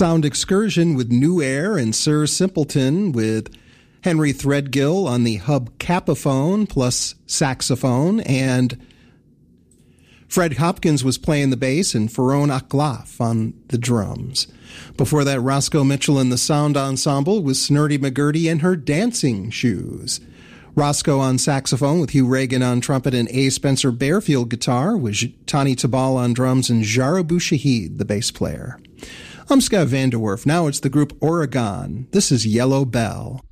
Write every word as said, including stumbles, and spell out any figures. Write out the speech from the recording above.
Sound Excursion with New Air and Sir Simpleton with Henry Threadgill on the hubcapaphone plus saxophone, and Fred Hopkins was playing the bass and Ferron Aklaf on the drums. Before that, Roscoe Mitchell and the Sound Ensemble with Snurdy McGurdy and her Dancing Shoes. Roscoe on saxophone with Hugh Reagan on trumpet and A. Spencer Bearfield guitar, with Tani Tabal on drums and Jarabu Shahid, the bass player. I'm Scott Vanderwerf. Now it's the group Oregon. This is Yellow Bell.